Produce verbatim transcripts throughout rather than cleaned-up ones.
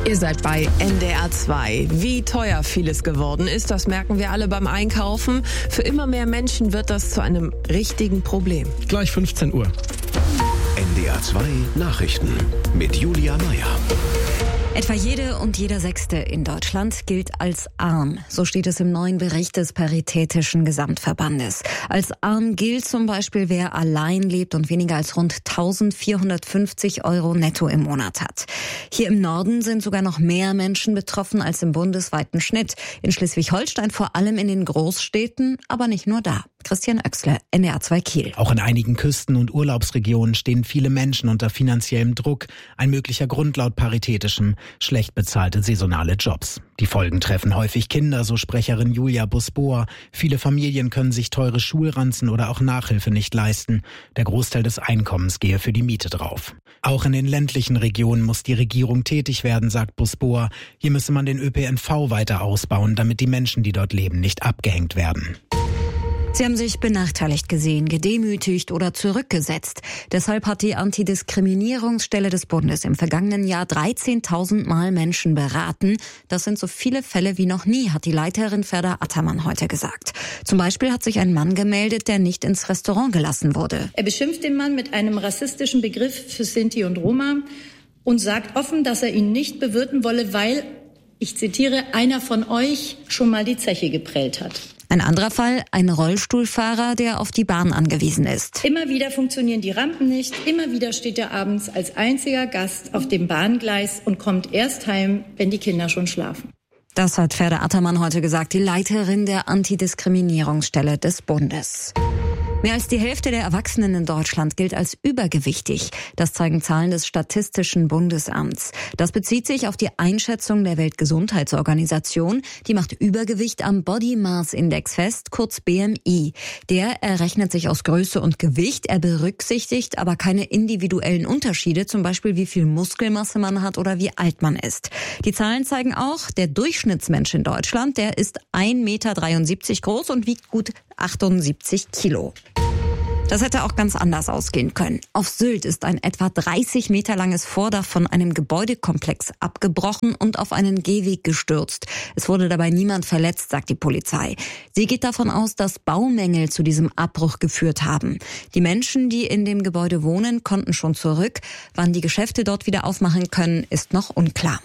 Ihr seid bei N D R zwei. Wie teuer vieles geworden ist, das merken wir alle beim Einkaufen. Für immer mehr Menschen wird das zu einem richtigen Problem. Gleich fünfzehn Uhr. N D R zwei Nachrichten mit Julia Meyer. Etwa jede und jeder Sechste in Deutschland gilt als arm. So steht es im neuen Bericht des Paritätischen Gesamtverbandes. Als arm gilt zum Beispiel, wer allein lebt und weniger als rund eintausendvierhundertfünfzig Euro netto im Monat hat. Hier im Norden sind sogar noch mehr Menschen betroffen als im bundesweiten Schnitt. In Schleswig-Holstein vor allem in den Großstädten, aber nicht nur da. Christian Oechsle, N D R zwei Kiel. Auch in einigen Küsten- und Urlaubsregionen stehen viele Menschen unter finanziellem Druck. Ein möglicher Grund laut Paritätischem: schlecht bezahlte saisonale Jobs. Die Folgen treffen häufig Kinder, so Sprecherin Julia Busbohr. Viele Familien können sich teure Schulranzen oder auch Nachhilfe nicht leisten. Der Großteil des Einkommens gehe für die Miete drauf. Auch in den ländlichen Regionen muss die Regierung tätig werden, sagt Busbohr. Hier müsse man den Ö P N V weiter ausbauen, damit die Menschen, die dort leben, nicht abgehängt werden. Sie haben sich benachteiligt gesehen, gedemütigt oder zurückgesetzt. Deshalb hat die Antidiskriminierungsstelle des Bundes im vergangenen Jahr dreizehntausend Mal Menschen beraten. Das sind so viele Fälle wie noch nie, hat die Leiterin Ferda Attermann heute gesagt. Zum Beispiel hat sich ein Mann gemeldet, der nicht ins Restaurant gelassen wurde. Er beschimpft den Mann mit einem rassistischen Begriff für Sinti und Roma und sagt offen, dass er ihn nicht bewirten wolle, weil, ich zitiere, einer von euch schon mal die Zeche geprellt hat. Ein anderer Fall, ein Rollstuhlfahrer, der auf die Bahn angewiesen ist. Immer wieder funktionieren die Rampen nicht. Immer wieder steht er abends als einziger Gast auf dem Bahngleis und kommt erst heim, wenn die Kinder schon schlafen. Das hat Ferda Attermann heute gesagt, die Leiterin der Antidiskriminierungsstelle des Bundes. Mehr als die Hälfte der Erwachsenen in Deutschland gilt als übergewichtig. Das zeigen Zahlen des Statistischen Bundesamts. Das bezieht sich auf die Einschätzung der Weltgesundheitsorganisation. Die macht Übergewicht am Body Mass Index fest, kurz B M I. Der errechnet sich aus Größe und Gewicht. Er berücksichtigt aber keine individuellen Unterschiede, zum Beispiel wie viel Muskelmasse man hat oder wie alt man ist. Die Zahlen zeigen auch, der Durchschnittsmensch in Deutschland, der ist ein Meter dreiundsiebzig groß und wiegt gut achtundsiebzig Kilo. Das hätte auch ganz anders ausgehen können. Auf Sylt ist ein etwa dreißig Meter langes Vordach von einem Gebäudekomplex abgebrochen und auf einen Gehweg gestürzt. Es wurde dabei niemand verletzt, sagt die Polizei. Sie geht davon aus, dass Baumängel zu diesem Abbruch geführt haben. Die Menschen, die in dem Gebäude wohnen, konnten schon zurück. Wann die Geschäfte dort wieder aufmachen können, ist noch unklar.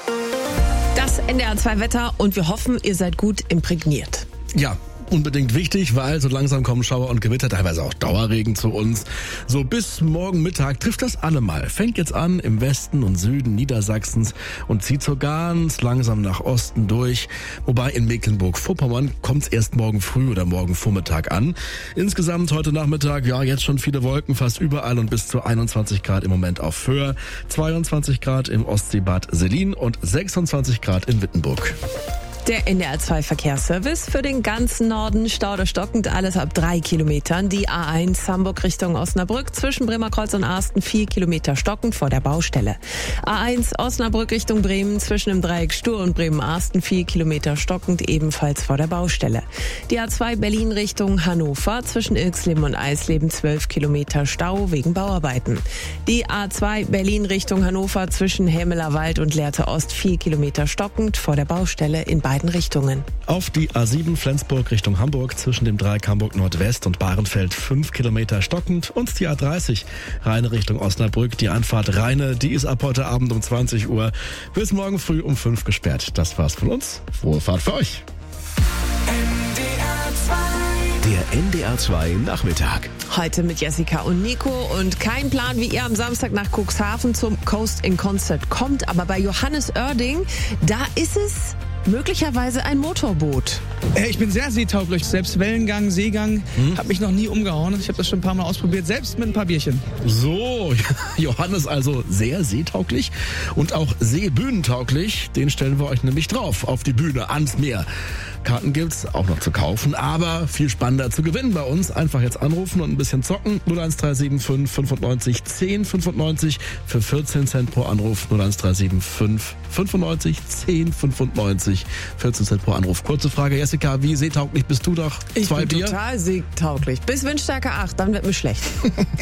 Das N D R zwei Wetter und wir hoffen, ihr seid gut imprägniert. Ja. Unbedingt wichtig, weil so langsam kommen Schauer und Gewitter, teilweise auch Dauerregen zu uns. So bis morgen Mittag trifft das alle mal. Fängt jetzt an im Westen und Süden Niedersachsens und zieht so ganz langsam nach Osten durch. Wobei in Mecklenburg-Vorpommern kommt es erst morgen früh oder morgen Vormittag an. Insgesamt heute Nachmittag, ja, jetzt schon viele Wolken fast überall und bis zu einundzwanzig Grad im Moment auf Föhr, zweiundzwanzig Grad im Ostseebad Selin und sechsundzwanzig Grad in Wittenburg. Der N D R zwei Verkehrsservice für den ganzen Norden. Stau oder stockend, alles ab drei Kilometern. Die A eins Hamburg Richtung Osnabrück zwischen Bremerkreuz und Arsten vier Kilometer stockend vor der Baustelle. A eins Osnabrück Richtung Bremen zwischen dem Dreieck Stur und Bremen-Arsten vier Kilometer stockend ebenfalls vor der Baustelle. Die A zwei Berlin Richtung Hannover zwischen Ilksleben und Eisleben zwölf Kilometer Stau wegen Bauarbeiten. Die A zwei Berlin Richtung Hannover zwischen Hämeler Wald und Lehrte Ost vier Kilometer stockend vor der Baustelle in beiden Richtungen. Auf die A sieben Flensburg Richtung Hamburg zwischen dem Dreieck Hamburg Nordwest und Bahrenfeld fünf Kilometer stockend und die A dreißig Rheine Richtung Osnabrück. Die Anfahrt Rheine, die ist ab heute Abend um zwanzig Uhr bis morgen früh um fünf gesperrt. Das war's von uns. Frohe Fahrt für euch. Der N D R zwei Nachmittag. Heute mit Jessica und Nico und kein Plan, wie ihr am Samstag nach Cuxhaven zum Coast in Concert kommt, aber bei Johannes Oerding, da ist es möglicherweise ein Motorboot. Ich bin sehr seetauglich. Selbst Wellengang, Seegang, hm? hat mich noch nie umgehauen. Ich habe das schon ein paar Mal ausprobiert, selbst mit ein paar Bierchen. So, Johannes also sehr seetauglich und auch seebühnentauglich. Den stellen wir euch nämlich drauf, auf die Bühne, ans Meer. Karten gibt's auch noch zu kaufen, aber viel spannender zu gewinnen bei uns. Einfach jetzt anrufen und ein bisschen zocken. null eins drei sieben fünf fünfundneunzig zehn fünfundneunzig für vierzehn Cent pro Anruf. null eins drei sieben fünf fünfundneunzig zehn fünfundneunzig, vierzehn Cent pro Anruf. Kurze Frage, Jessica, wie seetauglich bist du doch? Ich Zwei bin Bier? total seetauglich. Bis Windstärke acht, dann wird mir schlecht.